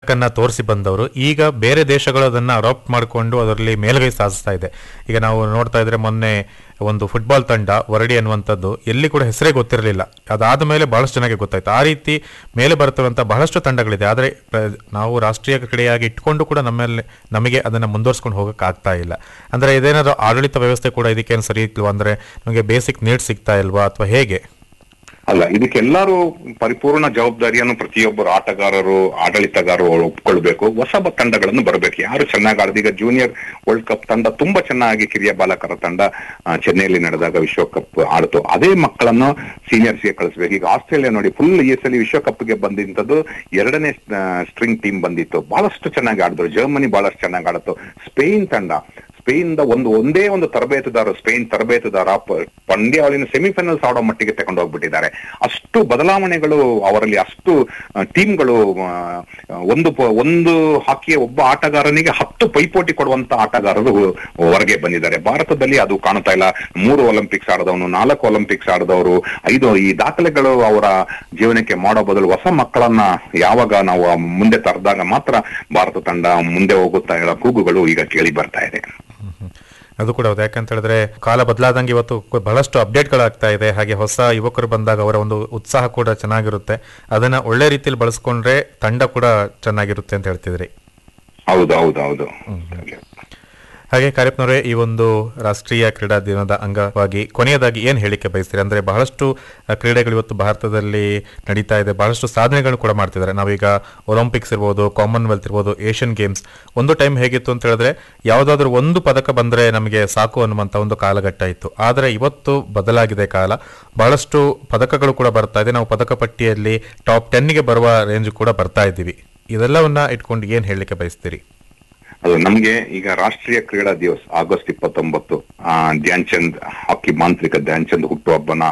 ಬೆಳಕನ್ನ ತೋರಿಸಿ ಬಂದವರು. ಈಗ ಬೇರೆ ದೇಶಗಳು ಅದನ್ನ ಅಡಾಪ್ಟ್ ಮಾಡಿಕೊಂಡು ಅದರಲ್ಲಿ ಮೇಲುಗೈ ಸಾಧಿಸ್ತಾ ಇದೆ. ಈಗ ನಾವು ನೋಡ್ತಾ ಇದ್ರೆ ಮೊನ್ನೆ ಒಂದು ಫುಟ್ಬಾಲ್ ತಂಡ ವರಡಿ ಅನ್ನುವಂಥದ್ದು ಎಲ್ಲಿ ಕೂಡ ಹೆಸರೇ ಗೊತ್ತಿರಲಿಲ್ಲ, ಅದಾದ ಮೇಲೆ ಬಹಳಷ್ಟು ಚೆನ್ನಾಗಿ ಗೊತ್ತಾಯ್ತು. ಆ ರೀತಿ ಮೇಲೆ ಬರ್ತಿರುವಂತಹ ಬಹಳಷ್ಟು ತಂಡಗಳಿದೆ. ಆದರೆ ನಾವು ರಾಷ್ಟ್ರೀಯ ಕ್ರೀಡೆಯಾಗಿ ಇಟ್ಕೊಂಡು ಕೂಡ ನಮಗೆ ಅದನ್ನ ಮುಂದುವರ್ಸ್ಕೊಂಡು ಹೋಗಕ್ಕೆ ಆಗ್ತಾ ಇಲ್ಲ. ಅಂದ್ರೆ ಇದೇನಾದ್ರು ಆಡಳಿತ ವ್ಯವಸ್ಥೆ ಕೂಡ ಇದಕ್ಕೇನು ಸರಿ ಇಲ್ವಾ, ಅಂದ್ರೆ ನಮಗೆ ಬೇಸಿಕ್ ನೀಡ್ಸ್ ಸಿಗ್ತಾ ಇಲ್ವಾ ಅಥವಾ ಹೇಗೆ? ಅಲ್ಲ, ಇದಕ್ಕೆಲ್ಲರೂ ಪರಿಪೂರ್ಣ ಜವಾಬ್ದಾರಿಯನ್ನು ಪ್ರತಿಯೊಬ್ಬರು ಆಟಗಾರರು, ಆಡಳಿತಗಾರರು ಒಪ್ಕೊಳ್ಬೇಕು. ಹೊಸ ತಂಡಗಳನ್ನು ಬರಬೇಕು, ಯಾರು ಚೆನ್ನಾಗಿ ಆಡಿದ. ಈಗ ಜೂನಿಯರ್ ವರ್ಲ್ಡ್ ಕಪ್ ತಂಡ ತುಂಬಾ ಚೆನ್ನಾಗಿ, ಕಿರಿಯ ಬಾಲಕರ ತಂಡ ಚೆನ್ನೈಯಲ್ಲಿ ನಡೆದಾಗ ವಿಶ್ವಕಪ್ ಆಡ್ತು. ಅದೇ ಮಕ್ಕಳನ್ನು ಸೀನಿಯರ್ಸ್ಗೆ ಕಳಿಸ್ಬೇಕು. ಈಗ ಆಸ್ಟ್ರೇಲಿಯಾ ನೋಡಿ, ಫುಲ್ ಈ ಸಲ ವಿಶ್ವಕಪ್ಗೆ ಬಂದಿದ್ದು 2ನೇ ಸ್ಟ್ರಿಂಗ್ ಟೀಮ್ ಬಂದಿತ್ತು, ಬಹಳಷ್ಟು ಚೆನ್ನಾಗಿ ಆಡಿದ್ರು. ಜರ್ಮನಿ ಬಹಳಷ್ಟು ಚೆನ್ನಾಗಿ ಆಡಿತು. ಸ್ಪೇನ್ ತಂಡ, ಸ್ಪೇನ್ ಒಂದೇ ಒಂದು ಸ್ಪೇನ್ ತರಬೇತುದಾರ ಪಂದ್ಯಾವಳಿನ ಸೆಮಿಫೈನಲ್ಸ್ ಆಡೋ ಮಟ್ಟಿಗೆ ತಗೊಂಡು ಹೋಗ್ಬಿಟ್ಟಿದ್ದಾರೆ. ಅಷ್ಟು ಬದಲಾವಣೆಗಳು ಅವರಲ್ಲಿ, ಅಷ್ಟು ಟೀಮ್ಗಳು. ಒಂದು ಹಾಕಿಯ ಒಬ್ಬ ಆಟಗಾರನಿಗೆ 10 ಪೈಪೋಟಿ ಕೊಡುವಂತ ಆಟಗಾರರು ಹೊರಗೆ ಬಂದಿದ್ದಾರೆ. ಭಾರತದಲ್ಲಿ ಅದು ಕಾಣ್ತಾ ಇಲ್ಲ. 3 ಒಲಿಂಪಿಕ್ಸ್ ಆಡದವನು, 4 ಒಲಿಂಪಿಕ್ಸ್ ಆಡದವರು, 5 ಈ ದಾಖಲೆಗಳು ಅವರ ಜೀವನಕ್ಕೆ ಮಾಡೋ ಬದಲು ಹೊಸ ಮಕ್ಕಳನ್ನ ಯಾವಾಗ ನಾವು ಮುಂದೆ ತರದಾಗ ಮಾತ್ರ ಭಾರತ ತಂಡ ಮುಂದೆ ಹೋಗುತ್ತಾ ಇರೋ ಕೂಗುಗಳು ಈಗ ಕೇಳಿ ಬರ್ತಾ ಇದೆ. ಅದು ಕೂಡ ಹೌದು. ಯಾಕಂತ ಹೇಳಿದ್ರೆ ಕಾಲ ಬದಲಾದಂಗೆ ಇವತ್ತು ಬಹಳಷ್ಟು ಅಪ್ಡೇಟ್ಗಳಾಗ್ತಾ ಇದೆ. ಹಾಗೆ ಹೊಸ ಯುವಕರು ಬಂದಾಗ ಅವರ ಒಂದು ಉತ್ಸಾಹ ಕೂಡ ಚೆನ್ನಾಗಿರುತ್ತೆ. ಅದನ್ನ ಒಳ್ಳೆ ರೀತಿಯಲ್ಲಿ ಬಳಸ್ಕೊಂಡ್ರೆ ತಂಡ ಕೂಡ ಚೆನ್ನಾಗಿರುತ್ತೆ ಅಂತ ಹೇಳ್ತಿದ್ರಿ. ಹೌದು. ಹಾಗೆ ಕಾರ್ಯಪ್ನವರೇ, ಈ ಒಂದು ರಾಷ್ಟ್ರೀಯ ಕ್ರೀಡಾ ದಿನದ ಅಂಗವಾಗಿ ಕೊನೆಯದಾಗಿ ಏನ್ ಹೇಳಿಕೆ ಬಯಸ್ತೀರಿ? ಅಂದ್ರೆ ಬಹಳಷ್ಟು ಕ್ರೀಡೆಗಳು ಇವತ್ತು ಭಾರತದಲ್ಲಿ ನಡೀತಾ ಇದೆ, ಬಹಳಷ್ಟು ಸಾಧನೆಗಳು ಕೂಡ ಮಾಡ್ತಿದ್ದಾರೆ. ನಾವೀಗ ಒಲಿಂಪಿಕ್ಸ್ ಇರ್ಬೋದು, ಕಾಮನ್ವೆಲ್ತ್ ಇರ್ಬೋದು, ಏಷ್ಯನ್ ಗೇಮ್ಸ್, ಒಂದು ಟೈಮ್ ಹೇಗಿತ್ತು ಅಂತ ಹೇಳಿದ್ರೆ ಯಾವುದಾದ್ರೂ ಒಂದು ಪದಕ ಬಂದ್ರೆ ನಮಗೆ ಸಾಕು ಅನ್ನುವಂತ ಒಂದು ಕಾಲಘಟ್ಟ ಇತ್ತು. ಆದರೆ ಇವತ್ತು ಬದಲಾಗಿದೆ ಕಾಲ, ಬಹಳಷ್ಟು ಪದಕಗಳು ಕೂಡ ಬರ್ತಾ ಇದೆ. ನಾವು ಪದಕ ಪಟ್ಟಿಯಲ್ಲಿ ಟಾಪ್ 10ಗೆ ಬರುವ ರೇಂಜ್ ಕೂಡ ಬರ್ತಾ ಇದ್ದೀವಿ. ಇದೆಲ್ಲವನ್ನ ಇಟ್ಕೊಂಡು ಏನ್ ಹೇಳಲಿಕ್ಕೆ ಬಯಸ್ತೀರಿ? ಅದು ನಮ್ಗೆ ಈಗ ರಾಷ್ಟ್ರೀಯ ಕ್ರೀಡಾ ದಿವಸ ಆಗಸ್ಟ್ 29 ಧ್ಯಾನ್ ಚಂದ್, ಹಾಕಿ ಮಾಂತ್ರಿಕ ಧ್ಯಾನ್ ಚಂದ್ ಹುಟ್ಟುಹಬ್ಬನ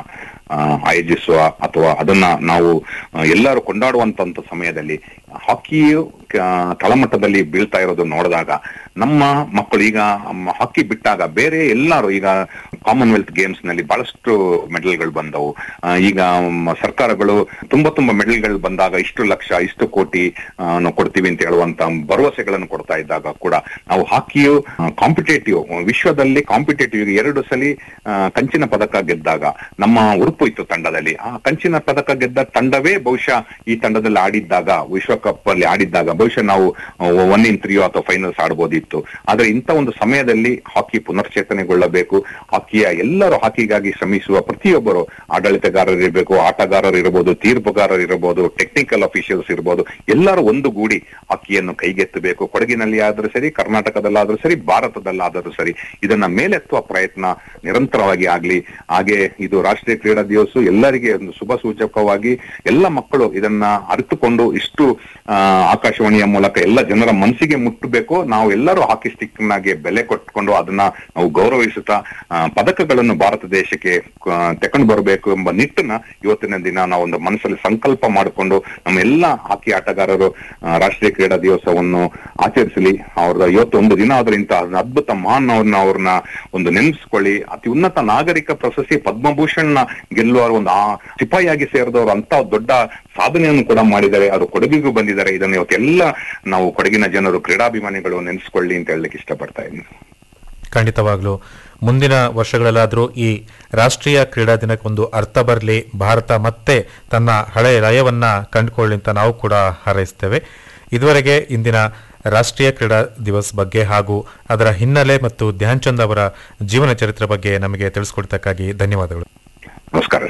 ಆಯೋಜಿಸುವ ಅಥವಾ ಅದನ್ನ ನಾವು ಎಲ್ಲರೂ ಕೊಂಡಾಡುವಂತ ಸಮಯದಲ್ಲಿ ಹಾಕಿಯು ತಳಮಟ್ಟದಲ್ಲಿ ಬೀಳ್ತಾ ಇರೋದು ನೋಡಿದಾಗ ನಮ್ಮ ಮಕ್ಕಳು ಈಗ ಹಾಕಿ ಬಿಟ್ಟಾಗ ಬೇರೆ ಎಲ್ಲರೂ ಈಗ ಕಾಮನ್ವೆಲ್ತ್ ಗೇಮ್ಸ್ ನಲ್ಲಿ ಬಹಳಷ್ಟು ಮೆಡಲ್ಗಳು ಬಂದವು. ಈಗ ಸರ್ಕಾರಗಳು ತುಂಬಾ ಮೆಡಲ್ಗಳು ಬಂದಾಗ ಇಷ್ಟು ಲಕ್ಷ, ಇಷ್ಟು ಕೋಟಿ ಕೊಡ್ತೀವಿ ಅಂತ ಹೇಳುವಂತ ಭರವಸೆಗಳನ್ನು ಕೊಡ್ತಾ ಇದ್ದಾಗ ಕೂಡ ನಾವು ಹಾಕಿಯು ಕಾಂಪಿಟೇಟಿವ್, ವಿಶ್ವದಲ್ಲಿ ಕಾಂಪಿಟೇಟಿವ್ 2 ಸಲ ಕಂಚಿನ ಪದಕ ಗೆದ್ದಾಗ ನಮ್ಮ ಉಡುಪು ಇತ್ತು ತಂಡದಲ್ಲಿ. ಆ ಕಂಚಿನ ಪದಕ ಗೆದ್ದ ತಂಡವೇ ಬಹುಶಃ ಈ ತಂಡದಲ್ಲಿ ಆಡಿದ್ದಾಗ, ವಿಶ್ವಕಪ್ ಅಲ್ಲಿ ಆಡಿದ್ದಾಗ ಬಹುಶಃ ನಾವು 1 in 3 ಅಥವಾ ಫೈನಲ್ಸ್ ಆಡ್ಬೋದಿತ್ತು. ಆದ್ರೆ ಇಂಥ ಒಂದು ಸಮಯದಲ್ಲಿ ಹಾಕಿ ಪುನರ್ಚೇತನೆಗೊಳ್ಳಬೇಕು. ಎಲ್ಲರೂ ಹಾಕಿಗಾಗಿ ಶ್ರಮಿಸುವ ಪ್ರತಿಯೊಬ್ಬರು, ಆಡಳಿತಗಾರರು ಇರಬೇಕು, ಆಟಗಾರರು ಇರಬಹುದು, ತೀರ್ಪುಗಾರರು ಇರಬಹುದು, ಟೆಕ್ನಿಕಲ್ ಅಫಿಷಿಯಲ್ಸ್ ಇರಬಹುದು, ಎಲ್ಲರೂ ಒಂದುಗೂಡಿ ಹಾಕಿಯನ್ನು ಕೈಗೆತ್ತಬೇಕು. ಕೊಡಗಿನಲ್ಲಿ ಆದ್ರೂ ಸರಿ, ಕರ್ನಾಟಕದಲ್ಲಾದ್ರೂ ಸರಿ, ಭಾರತದಲ್ಲಾದರೂ ಸರಿ, ಇದನ್ನ ಮೇಲೆತ್ತುವ ಪ್ರಯತ್ನ ನಿರಂತರವಾಗಿ ಆಗ್ಲಿ. ಹಾಗೆ ಇದು ರಾಷ್ಟ್ರೀಯ ಕ್ರೀಡಾ ದಿವಸ ಎಲ್ಲರಿಗೆ ಒಂದು ಶುಭ ಸೂಚಕವಾಗಿ ಎಲ್ಲ ಮಕ್ಕಳು ಇದನ್ನ ಅರಿತುಕೊಂಡು ಇಷ್ಟು ಆಕಾಶವಾಣಿಯ ಮೂಲಕ ಎಲ್ಲ ಜನರ ಮನಸ್ಸಿಗೆ ಮುಟ್ಟಬೇಕು. ನಾವು ಎಲ್ಲರೂ ಹಾಕಿ ಸ್ಟಿಕ್ ನಾಗೆ ಬೆಲೆ ಕೊಟ್ಕೊಂಡು ಅದನ್ನ ನಾವು ಗೌರವಿಸುತ್ತಾ ಪದಕಗಳನ್ನು ಭಾರತ ದೇಶಕ್ಕೆ ತಕೊಂಡು ಬರಬೇಕು ಎಂಬ ನಿಟ್ಟನ್ನ ಇವತ್ತಿನ ದಿನ ನಾವು ಒಂದು ಮನಸ್ಸಲ್ಲಿ ಸಂಕಲ್ಪ ಮಾಡಿಕೊಂಡು ನಮ್ಮ ಎಲ್ಲ ಹಾಕಿ ಆಟಗಾರರು ರಾಷ್ಟ್ರೀಯ ಕ್ರೀಡಾ ದಿವಸವನ್ನು ಆಚರಿಸಲಿ. ಅವ್ರದ ಇವತ್ತೊಂದು ದಿನ ಆದ್ರೆ ಇಂತಹ ಅದ್ಭುತ ಮಹಾನ್ ಅವ್ರನ್ನ ಒಂದು ನೆನೆಸ್ಕೊಳ್ಳಿ. ಅತಿ ಉನ್ನತ ನಾಗರಿಕ ಪ್ರಶಸ್ತಿ ಪದ್ಮಭೂಷಣ್ ಗೆಲ್ಲುವ ಒಂದು ಸಿಪಾಯಿಯಾಗಿ ಸೇರಿದವರು ಅಂತ ದೊಡ್ಡ ಸಾಧನೆಯನ್ನು ಕೂಡ ಮಾಡಿದ್ದಾರೆ. ಅವರು ಕೊಡಗಿಗೂ ಬಂದಿದ್ದಾರೆ. ಇದನ್ನು ಇವತ್ತೆಲ್ಲ ನಾವು ಕೊಡಗಿನ ಜನರು, ಕ್ರೀಡಾಭಿಮಾನಿಗಳು ನೆನೆಸ್ಕೊಳ್ಳಿ ಅಂತ ಹೇಳಲಿಕ್ಕೆ ಇಷ್ಟಪಡ್ತಾ ಇದ್ದೀನಿ. ಖಂಡಿತವಾಗ್ಲೂ ಮುಂದಿನ ವರ್ಷಗಳಲ್ಲಾದರೂ ಈ ರಾಷ್ಟ್ರೀಯ ಕ್ರೀಡಾ ದಿನಕ್ಕೆ ಒಂದು ಅರ್ಥ ಬರಲಿ, ಭಾರತ ಮತ್ತೆ ತನ್ನ ಹಳೆಯ ಲಯವನ್ನ ಕಂಡುಕೊಳ್ಳಿ ಅಂತ ನಾವು ಕೂಡ ಹಾರೈಸ್ತೇವೆ. ಇದುವರೆಗೆ ಇಂದಿನ ರಾಷ್ಟ್ರೀಯ ಕ್ರೀಡಾ ದಿವಸ್ ಬಗ್ಗೆ ಹಾಗೂ ಅದರ ಹಿನ್ನೆಲೆ ಮತ್ತು ಧ್ಯಾನ್ ಚಂದ್ ಅವರ ಜೀವನ ಚರಿತ್ರೆ ಬಗ್ಗೆ ನಮಗೆ ತಿಳಿಸ್ಕೊಡ್ತಕ್ಕಾಗಿ ಧನ್ಯವಾದಗಳು. ನಮಸ್ಕಾರ.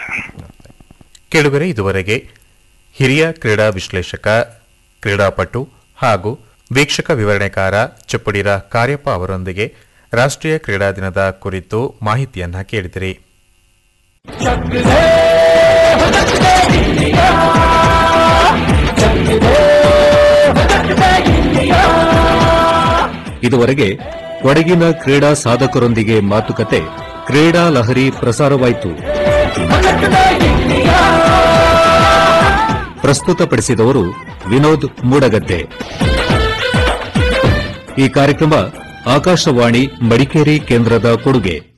ಕೇಳುಗರೆ, ಇದುವರೆಗೆ ಹಿರಿಯ ಕ್ರೀಡಾ ವಿಶ್ಲೇಷಕ, ಕ್ರೀಡಾಪಟು ಹಾಗೂ ವೀಕ್ಷಕ ವಿವರಣೆಕಾರ ಚಪ್ಪಡಿರ ಕಾರ್ಯಪ್ಪ ಅವರೊಂದಿಗೆ ರಾಷ್ಟ್ರೀಯ ಕ್ರೀಡಾ ದಿನದ ಕುರಿತು ಮಾಹಿತಿಯನ್ನ ಕೇಳಿದಿರಿ. ಇದುವರೆಗೆ ಕೊಡಗಿನ ಕ್ರೀಡಾ ಸಾಧಕರೊಂದಿಗೆ ಮಾತುಕತೆ, ಕ್ರೀಡಾ ಲಹರಿ ಪ್ರಸಾರವಾಯಿತು. ಪ್ರಸ್ತುತಪಡಿಸಿದವರು ವಿನೋದ್ ಮೂಡಗದ್ದೆ. ಈ ಕಾರ್ಯಕ್ರಮ ಆಕಾಶವಾಣಿ ಮಡಿಕೇರಿ ಕೇಂದ್ರದ ಕೊಡುಗೆ.